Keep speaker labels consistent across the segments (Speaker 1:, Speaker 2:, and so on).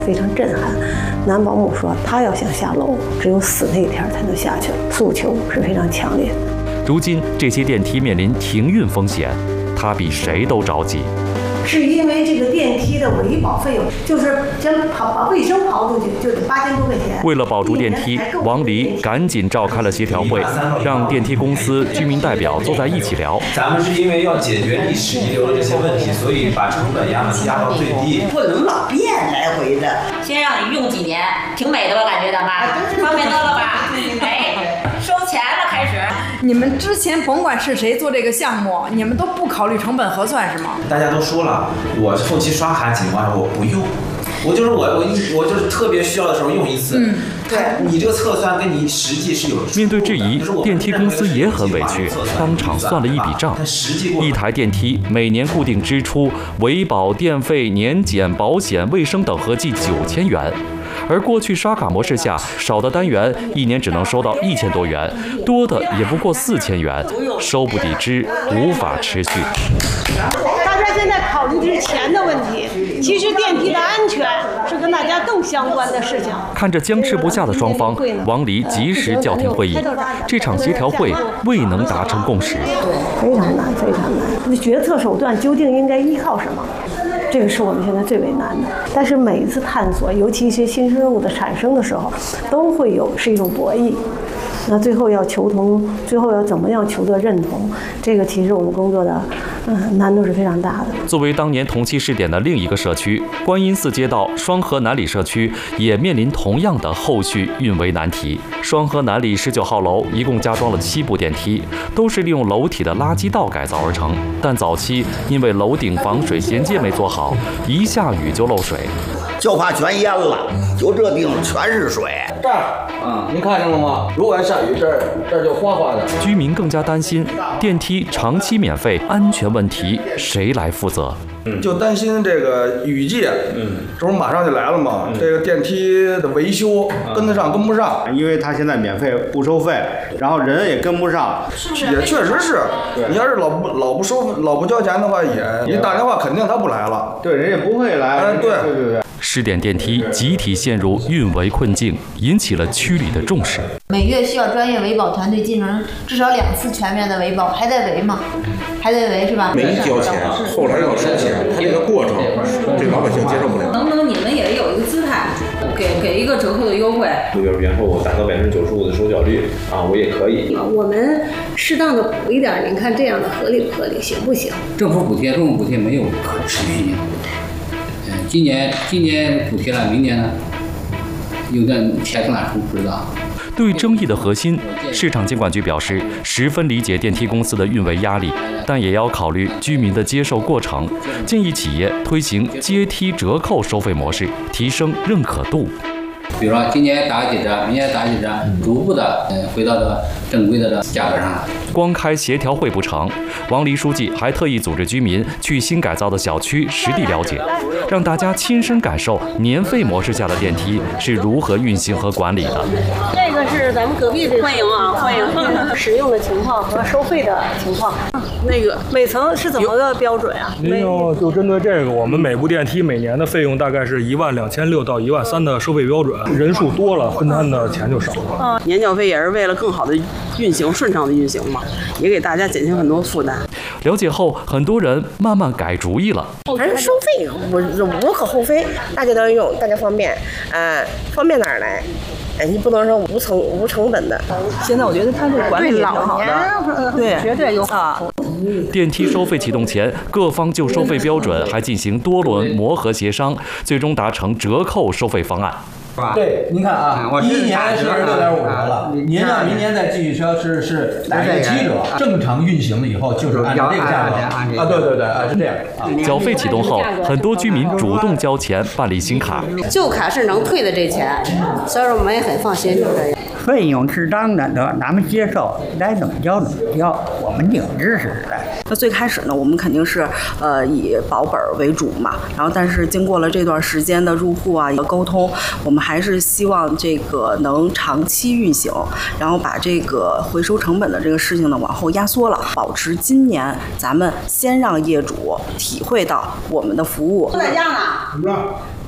Speaker 1: 非常震撼。男保姆说，他要想下楼，只有死那一天才能下去，诉求是非常强烈的。
Speaker 2: 如今这些电梯面临停运风险，他比谁都着急。
Speaker 1: 是因为这个电梯的维保费用，就是将把卫生刨出去就得8000多块钱。
Speaker 2: 为了保住电梯，王黎赶紧召开了协调会，让电梯公司居民代表坐在一起聊。
Speaker 3: 咱们是因为要解决历史遗留的这些问题，所以把成本压到最低，
Speaker 4: 不能老变来回的。
Speaker 5: 先让你用几年，挺美的吧？感觉咱们方便多了吧？哎，收钱了开始。
Speaker 6: 你们之前甭管是谁做这个项目，你们都不考虑成本核算是吗？
Speaker 3: 大家都说了，我后期刷卡几万我不用，我就是特别需要的时候用一次。对，你这个测算跟你实际是有。
Speaker 2: 面对质疑，电梯公司也很委屈，当场算了一笔账：一台电梯每年固定支出维保、电费、年检、保险、卫生等合计9000元。而过去刷卡模式下，少的单元一年只能收到1000多元，多的也不过4000元，收不抵支，无法持续。
Speaker 1: 大家现在考虑的是钱的问题，其实电梯的安全是跟大家更相关的事情。
Speaker 2: 看着僵持不下的双方，王黎及时叫停会议。这场协调会未能达成共识，
Speaker 1: 非常难，非常难。决策手段究竟应该依靠什么？这个是我们现在最为难的。但是每一次探索，尤其一些新事物的产生的时候，都会是一种博弈。那最后要求同，最后要怎么样求得认同？这个其实我们工作的难度是非常大的。
Speaker 2: 作为当年同期试点的另一个社区，观音寺街道双河南里社区也面临同样的后续运维难题。双河南里19号楼一共加装了7部电梯，都是利用楼体的垃圾道改造而成。但早期因为楼顶防水衔接没做好，一下雨就漏水，
Speaker 4: 就怕全淹了，就这地方全是水。
Speaker 7: 这儿您看见了吗？如果要下雨，这儿就哗哗的。
Speaker 2: 居民更加担心电梯长期免费，安全问题谁来负责？
Speaker 8: 就担心这个雨季，这不马上就来了嘛，这个电梯的维修跟得上跟不上，
Speaker 9: 因为他现在免费不收费，然后人也跟不上，
Speaker 8: 也确实是。你要是老不交钱的话，你打电话肯定他不来了，
Speaker 9: 对，人也不会来。对。
Speaker 2: 试点电梯集体陷入运维困境，引起了区里的重视。
Speaker 10: 每月需要专业维保团队进行至少2次全面的维保，还在维吗？还在维是吧？
Speaker 11: 没交钱，后来要收钱，他这个过程对老百姓接受不了。
Speaker 12: 能不能你们也有一个姿态，给一个折扣的优惠？
Speaker 13: 比方说我达到95%的收缴率啊，我也可以。
Speaker 14: 我们适当的补一点，您看这样的合理不合理，行不行？
Speaker 15: 政府补贴没有可持续性。今年补贴了，明年呢？有点钱从哪出不知道。
Speaker 2: 对争议的核心，市场监管局表示十分理解电梯公司的运维压力，但也要考虑居民的接受过程，建议企业推行阶梯折扣收费模式，提升认可度。
Speaker 15: 比如说今年打几折，明年打几折，逐步的回到这个正规的价格上。
Speaker 2: 光开协调会不成，王黎书记还特意组织居民去新改造的小区实地了解，让大家亲身感受年费模式下的电梯是如何运行和管理的。
Speaker 14: 这个是咱们隔壁这个，欢迎啊，欢迎。使用的情况和收费的情况，
Speaker 1: 那个每层是怎么个标准啊？
Speaker 16: 就针对这个，我们每部电梯每年的费用大概是12600到13000的收费标准，人数多了分摊的钱就少了。
Speaker 17: 年缴费也是为了更好的运行、顺畅的运行嘛，也给大家减轻很多负担。
Speaker 2: 了解后，很多人慢慢改主意了。
Speaker 18: 反正收费无可厚非，大家都用，大家方便，方便哪儿来？你不能说无成本的。
Speaker 17: 现在我觉得他这个管理也挺好的，对，
Speaker 18: 绝对有好处。
Speaker 2: 电梯收费启动前，各方就收费标准还进行多轮磨合协商，最终达成折扣收费方案。
Speaker 19: 对，您看啊，1年是6.5折了，您要明年再继续收是打一个7折，正常运行了以后就是按照这个价格啊，对是这样啊。
Speaker 2: 缴费启动后，很多居民主动交钱办理新卡，
Speaker 10: 旧卡是能退的这钱，所以说我们也很放心。
Speaker 20: 费用适当的，咱们接受，该怎么交怎么交，我们挺支持的。
Speaker 17: 那最开始呢，我们肯定是以保本为主嘛，然后但是经过了这段时间的入户啊沟通，我们还是希望这个能长期运行，然后把这个回收成本的这个事情呢往后压缩了，保持今年咱们先让业主体会到我们的服务。
Speaker 4: 在家呢，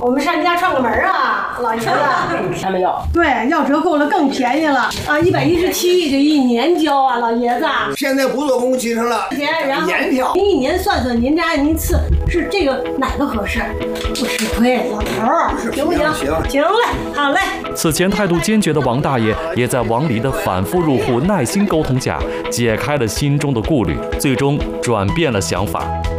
Speaker 1: 我们上你家串个门啊，老爷子。
Speaker 14: 还没有。
Speaker 1: 对，要折扣了更便宜了啊，117这1年交啊，老爷子。
Speaker 4: 现在不做公共汽车了，
Speaker 1: 然后
Speaker 4: 年票。
Speaker 1: 您1年算算，您家您次是这个哪个合适？不吃亏，老头儿，行不行？行嘞，好嘞。
Speaker 2: 此前态度坚决的王大爷，也在王黎的反复入户、耐心沟通下，解开了心中的顾虑，最终转变了想法。